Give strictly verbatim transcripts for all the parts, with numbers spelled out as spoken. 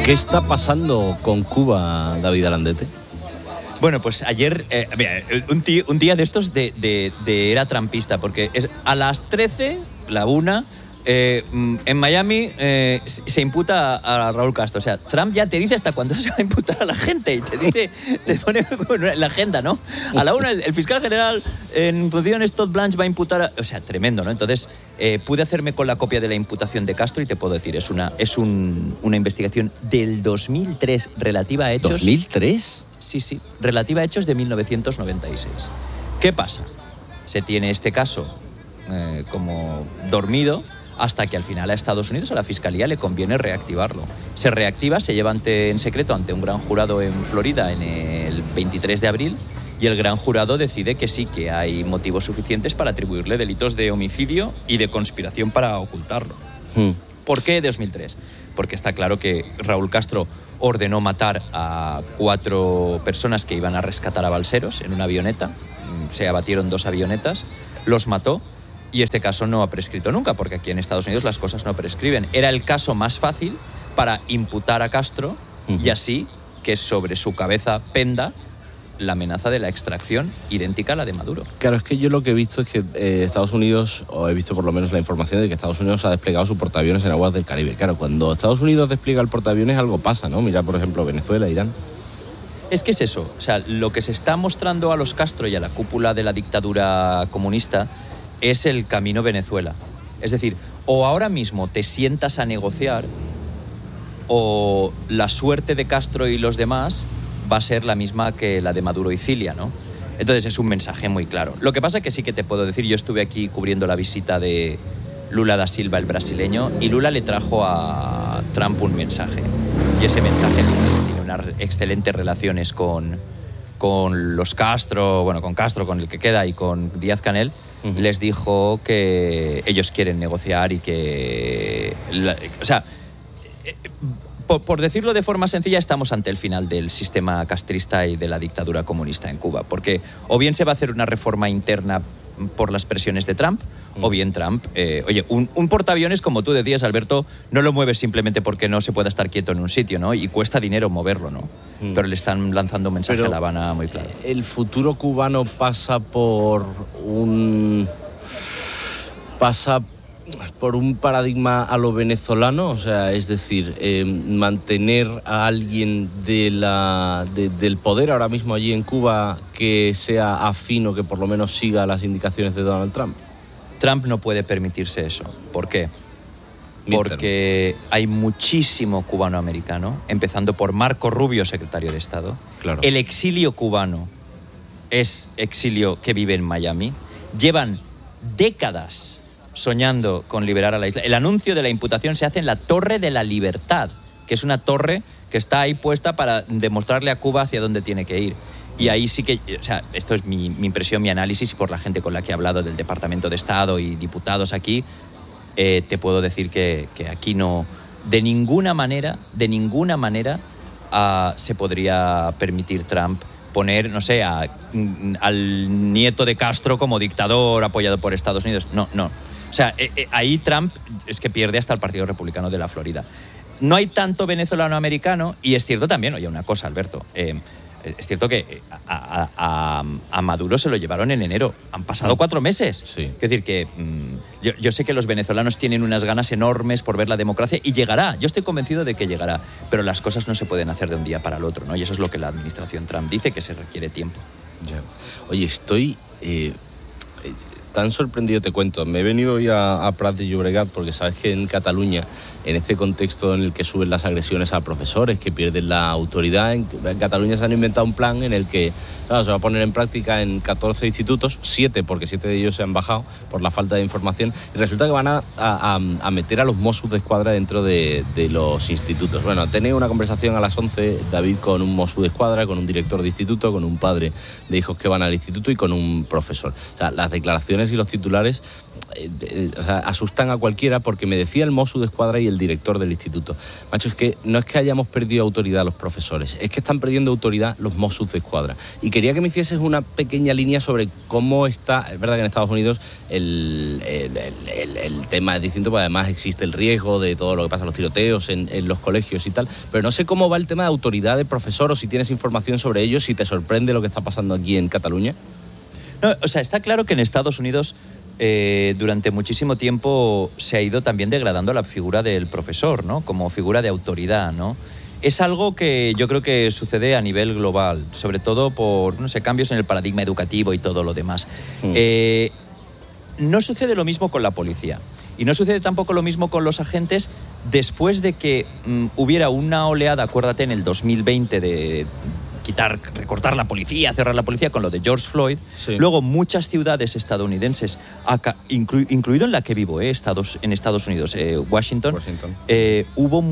¿Qué está pasando con Cuba, David Alandete? Bueno, pues ayer, eh, un, tío, un día de estos de, de, de era trampista, porque es a las trece, la una, eh, en Miami eh, se imputa a Raúl Castro. O sea, Trump ya te dice hasta cuándo se va a imputar a la gente y te dice, te pone la agenda, ¿no? A la una, el, el fiscal general en funciones, Todd Blanche, va a imputar a, o sea, tremendo, ¿no? Entonces, eh, pude hacerme con la copia de la imputación de Castro y te puedo decir, es una, es un, una investigación del dos mil tres relativa a hechos... ¿dos mil tres? Sí, sí, relativa a hechos de mil novecientos noventa y seis. ¿Qué pasa? Se tiene este caso eh, como dormido hasta que al final a Estados Unidos, a la Fiscalía, le conviene reactivarlo. Se reactiva, se lleva ante, en secreto ante un gran jurado en Florida en el veintitrés de abril y el gran jurado decide que sí, que hay motivos suficientes para atribuirle delitos de homicidio y de conspiración para ocultarlo. Hmm. ¿Por qué dos mil tres? Porque está claro que Raúl Castro ordenó matar a cuatro personas que iban a rescatar a balseros en una avioneta. Se abatieron dos avionetas, los mató y este caso no ha prescrito nunca, porque aquí en Estados Unidos las cosas no prescriben. Era el caso más fácil para imputar a Castro uh-huh. y así que sobre su cabeza penda la amenaza de la extracción idéntica a la de Maduro. Claro, es que yo lo que he visto es que eh, Estados Unidos, o he visto por lo menos la información de que Estados Unidos ha desplegado su portaaviones en aguas del Caribe. Claro, cuando Estados Unidos despliega el portaaviones algo pasa, ¿no? Mira, por ejemplo, Venezuela, Irán. Es que es eso, o sea, lo que se está mostrando a los Castro y a la cúpula de la dictadura comunista es el camino Venezuela. Es decir, o ahora mismo te sientas a negociar o la suerte de Castro y los demás va a ser la misma que la de Maduro y Cilia, ¿no? Entonces es un mensaje muy claro. Lo que pasa es que sí que te puedo decir, yo estuve aquí cubriendo la visita de Lula da Silva, el brasileño, y Lula le trajo a Trump un mensaje. Y ese mensaje tiene unas excelentes relaciones con, con los Castro, bueno, con Castro, con el que queda, y con Díaz-Canel. Uh-huh. Les dijo que ellos quieren negociar y que... La, o sea... Eh, Por, por decirlo de forma sencilla, estamos ante el final del sistema castrista y de la dictadura comunista en Cuba, porque o bien se va a hacer una reforma interna por las presiones de Trump, mm. o bien Trump... Eh, oye, un, un portaaviones, como tú decías, Alberto, no lo mueves simplemente porque no se pueda estar quieto en un sitio, ¿no? Y cuesta dinero moverlo, ¿no? Mm. Pero le están lanzando un mensaje Pero a La Habana muy claro. El futuro cubano pasa por un... pasa... por un paradigma a lo venezolano, o sea, es decir, eh, mantener a alguien de la, de, del poder ahora mismo allí en Cuba que sea afín o que por lo menos siga las indicaciones de Donald Trump. Trump no puede permitirse eso. ¿Por qué? Porque hay muchísimo cubano-americano, empezando por Marco Rubio, secretario de Estado. Claro. El exilio cubano es exilio que vive en Miami. Llevan décadas soñando con liberar a la isla. El anuncio de la imputación se hace en la Torre de la Libertad, que es una torre que está ahí puesta para demostrarle a Cuba hacia dónde tiene que ir. Y ahí sí que, o sea, esto es mi, mi impresión, mi análisis, y por la gente con la que he hablado del Departamento de Estado y diputados aquí, eh, te puedo decir que, que aquí no, de ninguna manera, de ninguna manera uh, se podría permitir Trump poner, no sé, a, al nieto de Castro como dictador apoyado por Estados Unidos. No, no. O sea, eh, eh, ahí Trump es que pierde hasta el Partido Republicano de la Florida. No hay tanto venezolano-americano, y es cierto también, oye, una cosa, Alberto, eh, es cierto que a, a, a Maduro se lo llevaron en enero. Han pasado cuatro meses. Sí. Es decir, que mmm, yo, yo sé que los venezolanos tienen unas ganas enormes por ver la democracia, y llegará. Yo estoy convencido de que llegará. Pero las cosas no se pueden hacer de un día para el otro, ¿no? Y eso es lo que la administración Trump dice, que se requiere tiempo. Ya. Oye, estoy... Eh, eh, tan sorprendido, te cuento. Me he venido hoy a, a Prat de Llobregat porque sabes que en Cataluña, en este contexto en el que suben las agresiones a profesores que pierden la autoridad, en, en Cataluña se han inventado un plan en el que claro, se va a poner en práctica en catorce institutos, siete, porque siete de ellos se han bajado por la falta de información, y resulta que van a, a, a meter a los Mossos de Escuadra dentro de, de los institutos. Bueno, he tenido una conversación a las once, David, con un Mosso de Escuadra, con un director de instituto, con un padre de hijos que van al instituto y con un profesor. O sea, las declaraciones declaraciones y los titulares eh, eh, o sea, asustan a cualquiera, porque me decía el Mossos d'Esquadra y el director del instituto: macho, es que no es que hayamos perdido autoridad los profesores, es que están perdiendo autoridad los Mossos d'Esquadra. Y quería que me hicieses una pequeña línea sobre cómo está. Es verdad que en Estados Unidos el, el, el, el tema es distinto, porque además existe el riesgo de todo lo que pasa, los tiroteos en, en los colegios y tal, pero no sé cómo va el tema de autoridad de profesor, o si tienes información sobre ello, si te sorprende lo que está pasando aquí en Cataluña. No, o sea, está claro que en Estados Unidos eh, durante muchísimo tiempo se ha ido también degradando la figura del profesor, ¿no? Como figura de autoridad, ¿no? Es algo que yo creo que sucede a nivel global, sobre todo por, no sé, cambios en el paradigma educativo y todo lo demás. Mm. Eh, no sucede lo mismo con la policía. Y no sucede tampoco lo mismo con los agentes después de que mm, hubiera una oleada, acuérdate, en el dos mil veinte de quitar, recortar la policía, cerrar la policía con lo de George Floyd. Sí. Luego muchas ciudades estadounidenses, acá, inclu, incluido en la que vivo, eh, Estados, en Estados Unidos, eh, Washington, Washington. Eh, hubo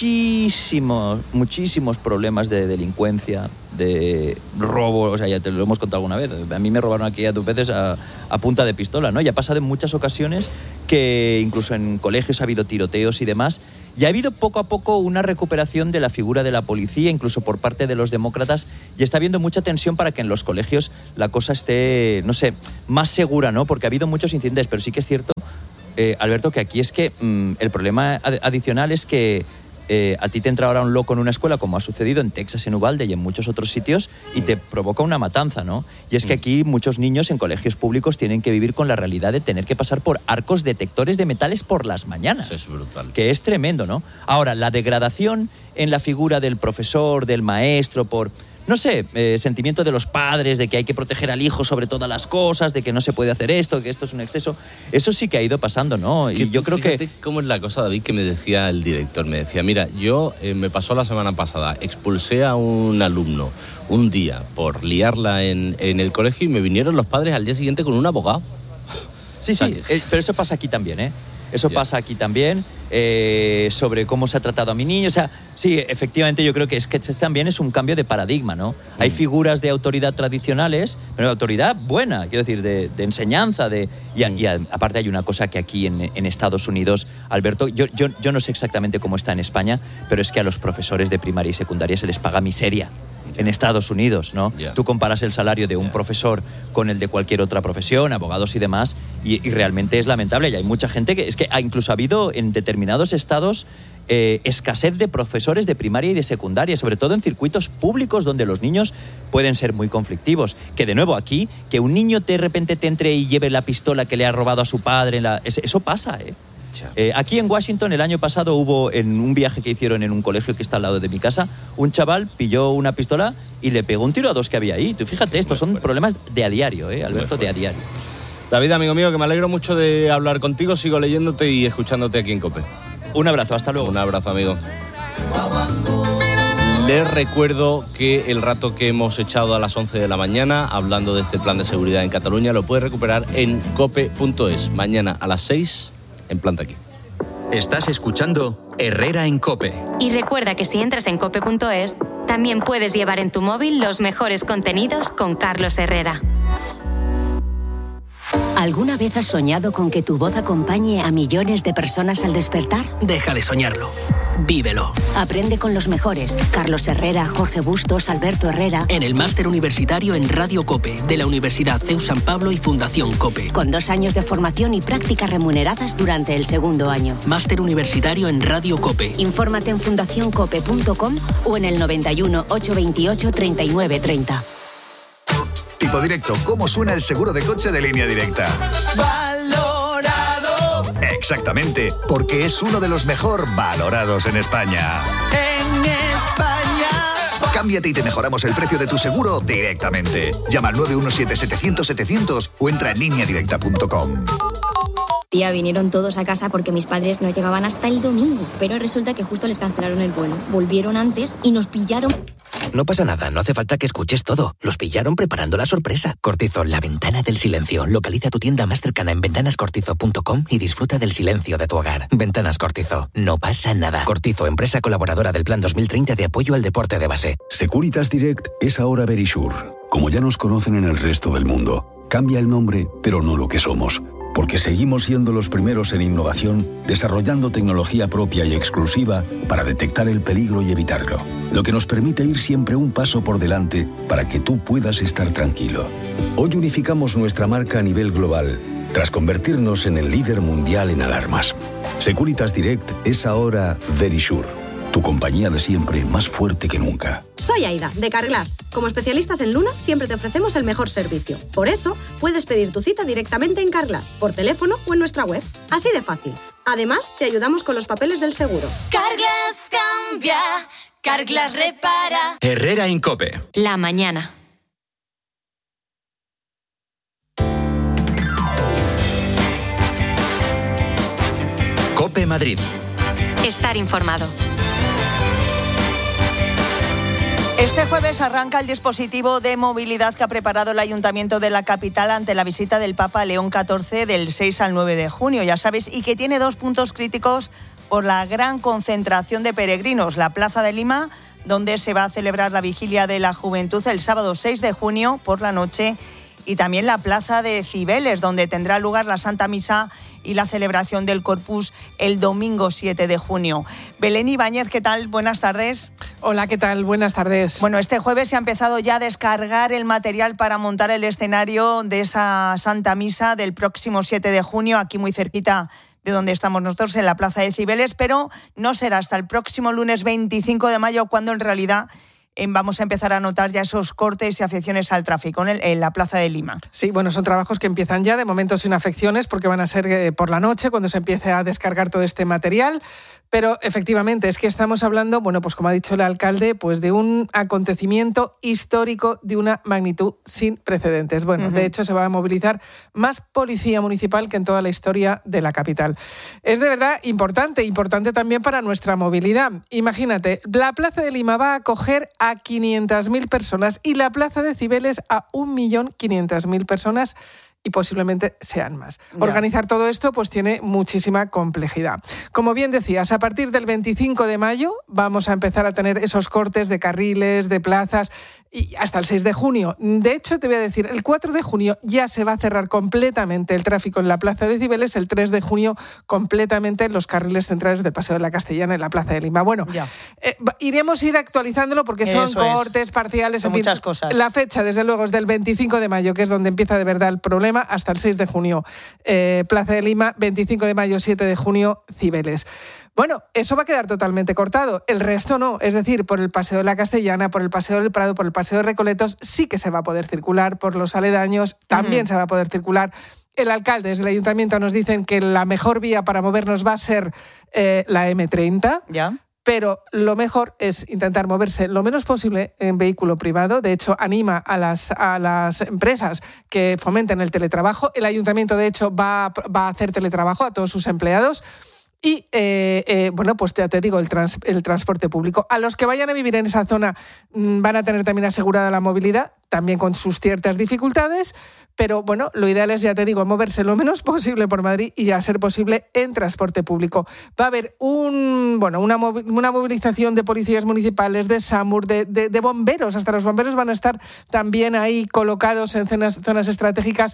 muchísimos, muchísimos problemas de delincuencia, de robo, o sea, ya te lo hemos contado alguna vez. A mí me robaron aquí a dos veces a, a punta de pistola, ¿no? Y ha pasado en muchas ocasiones que incluso en colegios ha habido tiroteos y demás. Y ha habido poco a poco una recuperación de la figura de la policía, incluso por parte de los demócratas, y está habiendo mucha tensión para que en los colegios la cosa esté, no sé, más segura, ¿no? Porque ha habido muchos incidentes, pero sí que es cierto, eh, Alberto, que aquí es que mmm, el problema ad- adicional es que Eh, a ti te entra ahora un loco en una escuela, como ha sucedido en Texas, en Uvalde y en muchos otros sitios, y te provoca una matanza, ¿no? Y es que aquí muchos niños en colegios públicos tienen que vivir con la realidad de tener que pasar por arcos detectores de metales por las mañanas. Eso es brutal. Que es tremendo, ¿no? Ahora, la degradación en la figura del profesor, del maestro, por... no sé, eh, sentimiento de los padres de que hay que proteger al hijo sobre todas las cosas, de que no se puede hacer esto, que esto es un exceso. Eso sí que ha ido pasando, ¿no? Es que y yo creo fíjate que... cómo es la cosa, David, que me decía el director. Me decía, mira, yo eh, me pasó la semana pasada, expulsé a un alumno un día por liarla en, en el colegio, y me vinieron los padres al día siguiente con un abogado. Sí, sí, eh, pero eso pasa aquí también, ¿eh? Eso yeah. pasa aquí también, eh, sobre cómo se ha tratado a mi niño. O sea, sí, efectivamente yo creo que es que también es un cambio de paradigma, ¿no? Mm. Hay figuras de autoridad tradicionales, pero de autoridad buena, quiero decir, de, de enseñanza. De, y, mm. y a, aparte hay una cosa que aquí en, en Estados Unidos, Alberto, yo, yo, yo no sé exactamente cómo está en España, pero es que a los profesores de primaria y secundaria se les paga miseria. En Estados Unidos, ¿no? Yeah. Tú comparas el salario de un yeah. profesor con el de cualquier otra profesión, abogados y demás, y, y realmente es lamentable. Y hay mucha gente que... Es que ha incluso ha habido en determinados estados eh, escasez de profesores de primaria y de secundaria, sobre todo en circuitos públicos donde los niños pueden ser muy conflictivos. Que de nuevo aquí, que un niño de repente te entre y lleve la pistola que le ha robado a su padre, la, eso pasa, ¿eh? Eh, aquí en Washington el año pasado hubo, en un viaje que hicieron en un colegio que está al lado de mi casa, un chaval pilló una pistola y le pegó un tiro a dos que había ahí. Tú fíjate, estos son problemas de a diario, ¿eh, Alberto? De a diario. David, amigo mío, que me alegro mucho de hablar contigo, sigo leyéndote y escuchándote aquí en COPE. Un abrazo, hasta luego. Un abrazo, amigo. Les recuerdo que el rato que hemos echado a las once de la mañana hablando de este plan de seguridad en Cataluña lo puedes recuperar en cope punto es. Mañana a las seis en Planta Aquí. Estás escuchando Herrera en COPE. Y recuerda que si entras en cope punto es, también puedes llevar en tu móvil los mejores contenidos con Carlos Herrera. ¿Alguna vez has soñado con que tu voz acompañe a millones de personas al despertar? Deja de soñarlo. Vívelo. Aprende con los mejores. Carlos Herrera, Jorge Bustos, Alberto Herrera. En el máster universitario en Radio COPE de la Universidad C E U San Pablo y Fundación COPE. Con dos años de formación y prácticas remuneradas durante el segundo año. Máster universitario en Radio COPE. Infórmate en fundación cope punto com o en el noventa y uno, ochocientos veintiocho, treinta y nueve treinta. Tipo directo, ¿cómo suena el seguro de coche de Línea Directa? ¡Valorado! Exactamente, porque es uno de los mejor valorados en España. ¡En España! Cámbiate y te mejoramos el precio de tu seguro directamente. Llama al nueve uno siete, setecientos, setecientos o entra en línea directa punto com. Tía, vinieron todos a casa porque mis padres no llegaban hasta el domingo, pero resulta que justo les cancelaron el vuelo. Volvieron antes y nos pillaron... No pasa nada, no hace falta que escuches todo. Los pillaron preparando la sorpresa. Cortizo, la ventana del silencio. Localiza tu tienda más cercana en ventanas cortizo punto com y disfruta del silencio de tu hogar. Ventanas Cortizo, no pasa nada. Cortizo, empresa colaboradora del Plan dos mil treinta de apoyo al deporte de base. Securitas Direct es ahora Verisure, como ya nos conocen en el resto del mundo. Cambia el nombre, pero no lo que somos. Porque seguimos siendo los primeros en innovación, desarrollando tecnología propia y exclusiva para detectar el peligro y evitarlo. Lo que nos permite ir siempre un paso por delante para que tú puedas estar tranquilo. Hoy unificamos nuestra marca a nivel global, tras convertirnos en el líder mundial en alarmas. Securitas Direct es ahora Verisure, tu compañía de siempre más fuerte que nunca. Soy Aida, de Carglass. Como especialistas en lunas, siempre te ofrecemos el mejor servicio. Por eso, puedes pedir tu cita directamente en Carglass, por teléfono o en nuestra web. Así de fácil. Además, te ayudamos con los papeles del seguro. Carglass cambia, Carglass repara. Herrera en COPE. La mañana. COPE Madrid. Estar informado. Este jueves arranca el dispositivo de movilidad que ha preparado el Ayuntamiento de la capital ante la visita del Papa León catorce del seis al nueve de junio, ya sabéis, y que tiene dos puntos críticos por la gran concentración de peregrinos. La Plaza de Lima, donde se va a celebrar la Vigilia de la Juventud el sábado seis de junio por la noche, y también la Plaza de Cibeles, donde tendrá lugar la Santa Misa y la celebración del Corpus el domingo siete de junio. Belén Ibáñez, ¿qué tal? Buenas tardes. Hola, ¿qué tal? Buenas tardes. Bueno, este jueves se ha empezado ya a descargar el material para montar el escenario de esa Santa Misa del próximo siete de junio, aquí muy cerquita de donde estamos nosotros, en la Plaza de Cibeles, pero no será hasta el próximo lunes veinticinco de mayo cuando en realidad vamos a empezar a notar ya esos cortes y afecciones al tráfico en, el, en la Plaza de Lima. Sí, bueno, son trabajos que empiezan ya, de momento sin afecciones, porque van a ser eh, por la noche cuando se empiece a descargar todo este material. Pero efectivamente es que estamos hablando, bueno, pues como ha dicho el alcalde, pues de un acontecimiento histórico de una magnitud sin precedentes. Bueno, uh-huh. De hecho se va a movilizar más policía municipal que en toda la historia de la capital. Es de verdad importante, importante también para nuestra movilidad. Imagínate, la Plaza de Lima va a acoger a quinientas mil personas y la Plaza de Cibeles a un millón quinientas mil personas, y posiblemente sean más. Ya. Organizar todo esto pues tiene muchísima complejidad. Como bien decías, a partir del veinticinco de mayo vamos a empezar a tener esos cortes de carriles, de plazas, y hasta el seis de junio. De hecho, te voy a decir, el cuatro de junio ya se va a cerrar completamente el tráfico en la Plaza de Cibeles, el tres de junio completamente en los carriles centrales del Paseo de la Castellana en la Plaza de Lima. Bueno, eh, iremos a ir actualizándolo porque son Eso cortes es. parciales, son en fin, muchas cosas. La fecha, desde luego, es del veinticinco de mayo, que es donde empieza de verdad el problema, hasta el seis de junio. Eh, Plaza de Lima, veinticinco de mayo, siete de junio, Cibeles. Bueno, eso va a quedar totalmente cortado. El resto no. Es decir, por el Paseo de la Castellana, por el Paseo del Prado, por el Paseo de Recoletos, sí que se va a poder circular. Por los aledaños también uh-huh. se va a poder circular. El alcalde, desde el ayuntamiento, nos dicen que la mejor vía para movernos va a ser eh, la eme treinta. Ya. Pero lo mejor es intentar moverse lo menos posible en vehículo privado. De hecho, anima a las, a las empresas que fomenten el teletrabajo. El ayuntamiento, de hecho, va, va a hacer teletrabajo a todos sus empleados. Y, eh, eh, bueno, pues ya te digo, el, trans, el transporte público. A los que vayan a vivir en esa zona mmm, van a tener también asegurada la movilidad, también con sus ciertas dificultades, pero bueno, lo ideal es, ya te digo, moverse lo menos posible por Madrid y, a ser posible, en transporte público. Va a haber un, bueno, una, una movilización de policías municipales, de SAMUR, de, de, de bomberos. Hasta los bomberos van a estar también ahí colocados en zonas, zonas estratégicas.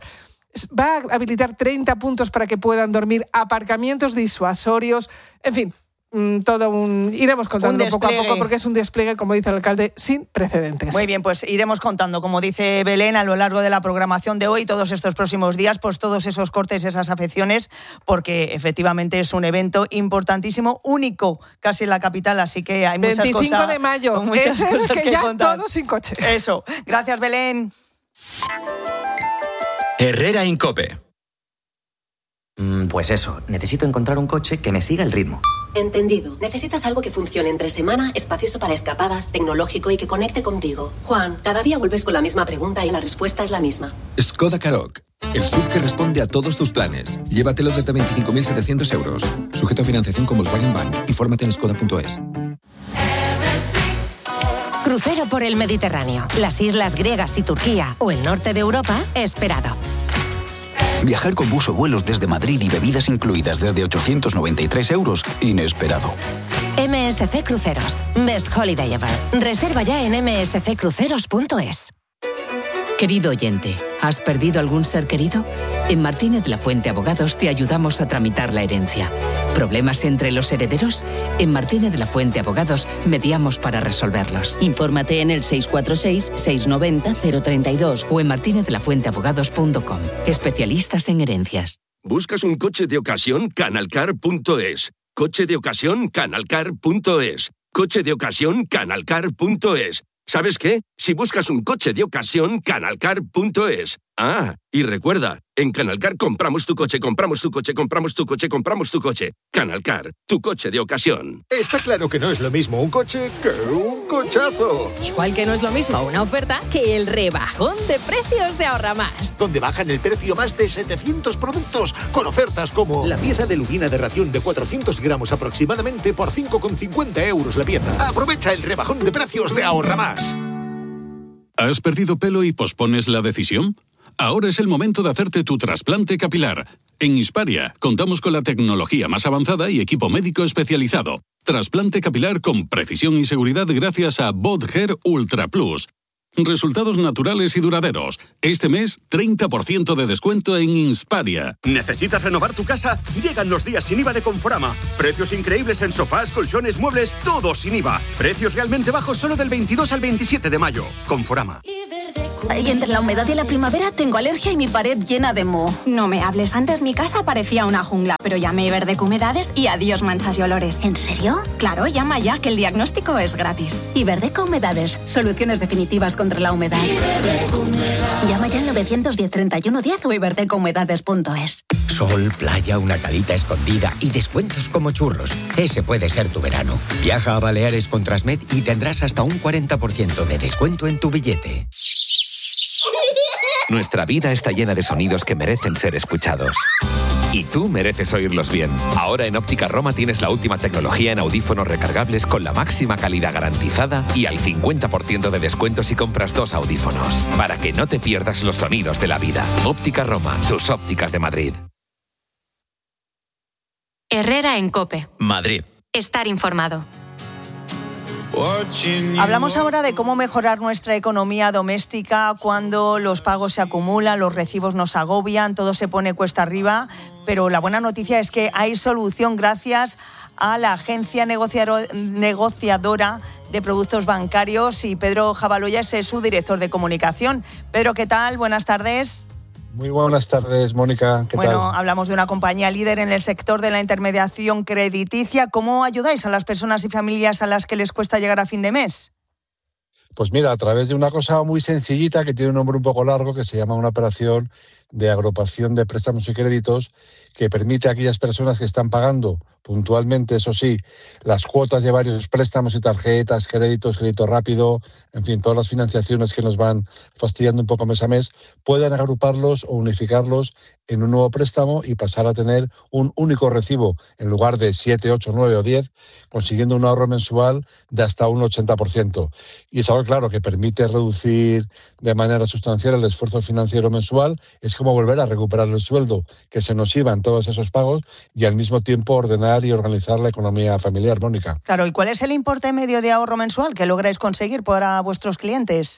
Va a habilitar treinta puntos para que puedan dormir, aparcamientos disuasorios, en fin, todo un... Iremos contando un poco a poco porque es un despliegue, como dice el alcalde, sin precedentes. Muy bien, pues iremos contando, como dice Belén, a lo largo de la programación de hoy, todos estos próximos días, pues todos esos cortes, esas afecciones, porque efectivamente es un evento importantísimo, único casi en la capital, así que hay muchas cosas... veinticinco de mayo, muchas ese cosas es que, que ya contar. Todos sin coche. Eso, gracias Belén. Herrera en COPE. Mm, pues eso, necesito encontrar un coche que me siga el ritmo. Entendido. Necesitas algo que funcione entre semana, espacioso para escapadas, tecnológico y que conecte contigo. Juan, cada día vuelves con la misma pregunta y la respuesta es la misma. Skoda Karoq, el sub que responde a todos tus planes. Llévatelo desde veinticinco mil setecientos euros. Sujeto a financiación con Volkswagen Bank. Infórmate en skoda punto es. Crucero por el Mediterráneo, las islas griegas y Turquía o el norte de Europa, esperado. Viajar con bus o vuelos desde Madrid y bebidas incluidas desde ochocientos noventa y tres euros, inesperado. eme ese ce Cruceros, Best Holiday Ever. Reserva ya en eme ese ce cruceros punto es. Querido oyente, ¿has perdido algún ser querido? En Martínez La Fuente Abogados te ayudamos a tramitar la herencia. ¿Problemas entre los herederos? En Martínez La Fuente Abogados mediamos para resolverlos. Infórmate en el seis cuatro seis, seis nueve cero, cero tres dos o en martinez la fuente abogados punto com. Especialistas en herencias. ¿Buscas un coche de ocasión? Canalcar punto es. Coche de ocasión, canalcar punto es. Coche de ocasión, canalcar punto es. ¿Sabes qué? Si buscas un coche de ocasión, canalcar punto es. Ah, y recuerda, en Canalcar compramos tu coche, compramos tu coche, compramos tu coche, compramos tu coche. Canalcar, tu coche de ocasión. Está claro que no es lo mismo un coche que un cochazo. Igual que no es lo mismo una oferta que el rebajón de precios de Ahorra Más. Donde bajan el precio más de setecientos productos con ofertas como la pieza de lubina de ración de cuatrocientos gramos aproximadamente por cinco con cincuenta euros la pieza. Aprovecha el rebajón de precios de Ahorra Más. ¿Has perdido pelo y pospones la decisión? Ahora es el momento de hacerte tu trasplante capilar. En Hisparia contamos con la tecnología más avanzada y equipo médico especializado. Trasplante capilar con precisión y seguridad gracias a BotHair Ultra Plus. Resultados naturales y duraderos. Este mes, treinta por ciento de descuento en Hisparia. ¿Necesitas renovar tu casa? Llegan los días sin I V A de Conforama. Precios increíbles en sofás, colchones, muebles, todo sin I V A. Precios realmente bajos solo del veintidós al veintisiete de mayo. Conforama. Y entre la humedad y la primavera tengo alergia y mi pared llena de moho. No me hables, antes mi casa parecía una jungla, pero llamé a Iberdeco Humedades y adiós manchas y olores. ¿En serio? Claro, llama ya, que el diagnóstico es gratis. Iberdeco Humedades, soluciones definitivas contra la humedad. Llama ya al nueve uno cero, treinta y uno diez o iberdeco humedades punto es. Sol, playa, una calita escondida y descuentos como churros. Ese puede ser tu verano. Viaja a Baleares con Transmed y tendrás hasta un cuarenta por ciento de descuento en tu billete. Nuestra vida está llena de sonidos que merecen ser escuchados. Y tú mereces oírlos bien. Ahora en Óptica Roma tienes la última tecnología en audífonos recargables con la máxima calidad garantizada y al cincuenta por ciento de descuento si compras dos audífonos. Para que no te pierdas los sonidos de la vida. Óptica Roma, tus ópticas de Madrid. Herrera en COPE. Madrid. Estar informado. Hablamos ahora de cómo mejorar nuestra economía doméstica cuando los pagos se acumulan, los recibos nos agobian, todo se pone cuesta arriba, pero la buena noticia es que hay solución gracias a la agencia negociadora de productos bancarios y Pedro Jabaloyas es su director de comunicación. Pedro, ¿qué tal? Buenas tardes. Muy buenas tardes, Mónica. ¿Qué bueno, tal? Bueno, hablamos de una compañía líder en el sector de la intermediación crediticia. ¿Cómo ayudáis a las personas y familias a las que les cuesta llegar a fin de mes? Pues mira, a través de una cosa muy sencillita que tiene un nombre un poco largo que se llama una operación de agrupación de préstamos y créditos que permite a aquellas personas que están pagando puntualmente, eso sí, las cuotas de varios préstamos y tarjetas, créditos, crédito rápido, en fin, todas las financiaciones que nos van fastidiando un poco mes a mes, puedan agruparlos o unificarlos en un nuevo préstamo y pasar a tener un único recibo en lugar de siete, ocho, nueve o diez, consiguiendo un ahorro mensual de hasta un ochenta por ciento. Y es algo, claro, que permite reducir de manera sustancial el esfuerzo financiero mensual. Es como volver a recuperar el sueldo que se nos iba en todos esos pagos y al mismo tiempo ordenar y organizar la economía familiar, Mónica. Claro, ¿y cuál es el importe medio de ahorro mensual que lográis conseguir para vuestros clientes?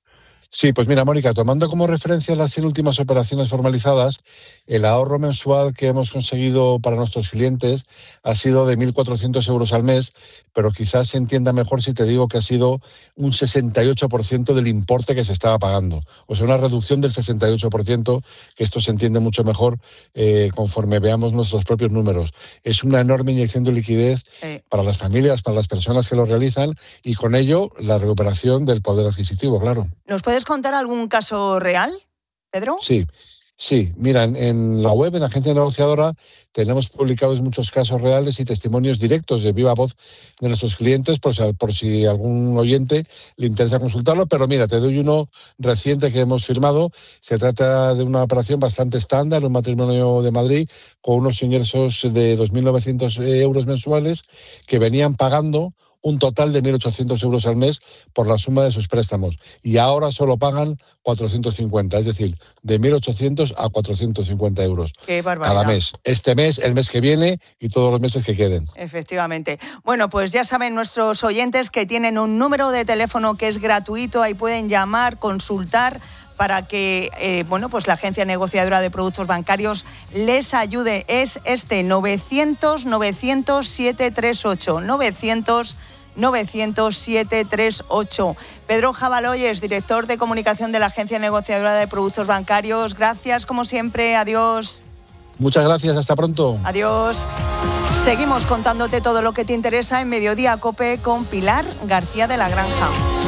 Sí, pues mira, Mónica, tomando como referencia las cien últimas operaciones formalizadas, el ahorro mensual que hemos conseguido para nuestros clientes ha sido de mil cuatrocientos euros al mes, pero quizás se entienda mejor si te digo que ha sido un sesenta y ocho por ciento del importe que se estaba pagando. O sea, una reducción del sesenta y ocho por ciento, que esto se entiende mucho mejor eh, conforme veamos nuestros propios números. Es una enorme inyección de liquidez sí. para las familias, para las personas que lo realizan y con ello la recuperación del poder adquisitivo, claro. ¿Nos puedes contar algún caso real, Pedro? Sí, sí. Mira, en, en la web, en la agencia negociadora, tenemos publicados muchos casos reales y testimonios directos de viva voz de nuestros clientes, por, por si algún oyente le interesa consultarlo. Pero mira, te doy uno reciente que hemos firmado. Se trata de una operación bastante estándar, un matrimonio de Madrid, con unos ingresos de dos mil novecientos euros mensuales que venían pagando un total de mil ochocientos euros al mes por la suma de sus préstamos. Y ahora solo pagan cuatrocientos cincuenta, es decir, de mil ochocientos a cuatrocientos cincuenta euros. ¡Qué barbaridad! Cada mes. Este mes, el mes que viene y todos los meses que queden. Efectivamente. Bueno, pues ya saben nuestros oyentes que tienen un número de teléfono que es gratuito, ahí pueden llamar, consultar para que eh, bueno, pues la agencia negociadora de productos bancarios les ayude. Es este novecientos novecientos siete tres ocho. novecientos novecientos siete tres ocho. Pedro Jabaloyes, director de comunicación de la agencia negociadora de productos bancarios. Gracias, como siempre. Adiós. Muchas gracias. Hasta pronto. Adiós. Seguimos contándote todo lo que te interesa en Mediodía COPE con Pilar García de la Granja.